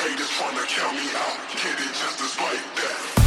Haters tryna count me out, get it just as like that.